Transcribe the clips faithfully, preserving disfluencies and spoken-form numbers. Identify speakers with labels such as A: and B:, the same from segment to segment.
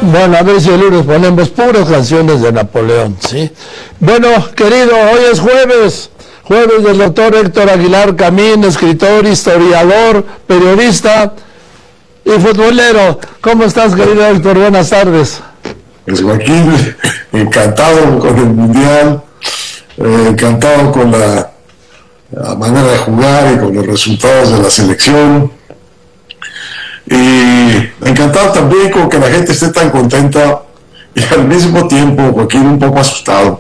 A: Bueno, a ver si el lunes ponemos puras canciones de Napoleón, ¿sí? Bueno, querido, hoy es jueves, jueves del doctor Héctor Aguilar Camín, escritor, historiador, periodista y futbolero. ¿Cómo estás, querido Héctor? Buenas tardes.
B: Pues Joaquín, encantado con el Mundial, eh, encantado con la, la manera de jugar y con los resultados de la selección. Y encantado también con que la gente esté tan contenta y al mismo tiempo, Joaquín, un poco asustado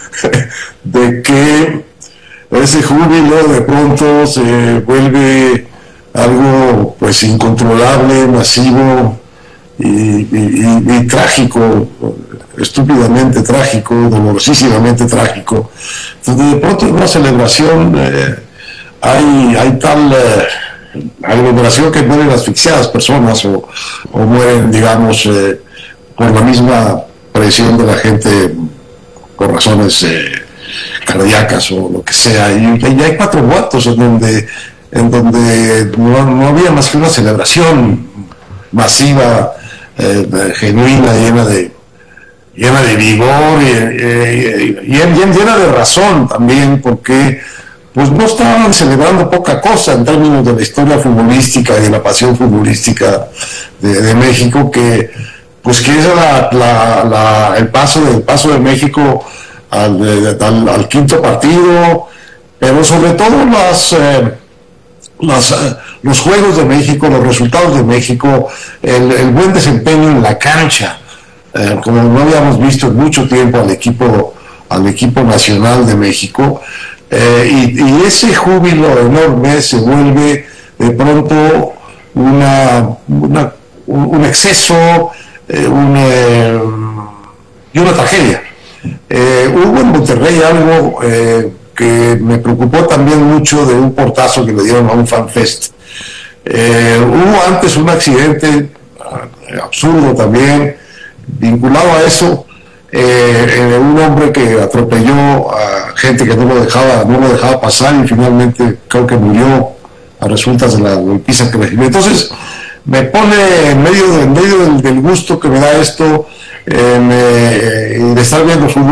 B: de que ese júbilo de pronto se vuelve algo pues incontrolable, masivo y, y, y, y trágico, estúpidamente trágico, dolorosísimamente trágico. Entonces de pronto en una celebración eh, hay, hay tal... Eh, aglomeración que mueren asfixiadas personas o, o mueren, digamos, eh, por la misma presión de la gente por razones eh, cardíacas o lo que sea. Y, y hay cuatro muertos en donde, en donde no, no había más que una celebración masiva, eh, genuina, llena de, llena de vigor y, y, y, y llena de razón también, porque pues no estaban celebrando poca cosa en términos de la historia futbolística y de la pasión futbolística de, de México, que pues que es la, la, la, el paso del paso de México al, al, al quinto partido, pero sobre todo las, eh, las, eh, los juegos de México, los resultados de México, el, el buen desempeño en la cancha, eh, como no habíamos visto en mucho tiempo al equipo, al equipo nacional de México. Eh, y, y ese júbilo enorme se vuelve de pronto una, una, un, un exceso eh, un, eh, y una tragedia. Eh, hubo en Monterrey algo eh, que me preocupó también mucho de un portazo que le dieron a un fanfest. Eh, hubo antes un accidente eh, absurdo también, vinculado a eso. Eh, un hombre que atropelló a gente que no lo dejaba no lo dejaba pasar y finalmente creo que murió a resultas de la golpiza que recibió. Entonces me pone en medio, de, en medio del, del gusto que me da esto eh, me, de estar viendo fútbol